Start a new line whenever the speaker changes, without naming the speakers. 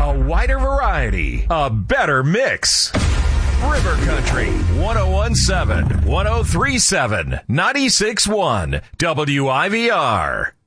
A wider variety, a better mix. River Country, 1017, 1037, 96.1, WIVR.